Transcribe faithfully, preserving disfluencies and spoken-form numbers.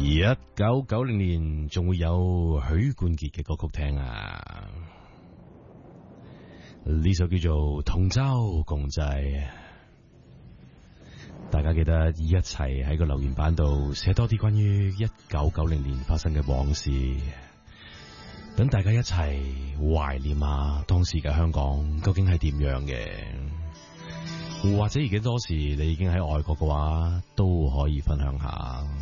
一九九零年仲會有許冠傑嘅歌曲聽啊！呢首叫做《同舟共濟》，大家記得一齊喺個留言板度寫多啲關於一九九零年發生嘅往事，等大家一齊懷念下當時嘅香港究竟係點樣嘅，或者而家多時你已經喺外國嘅話，都可以分享下。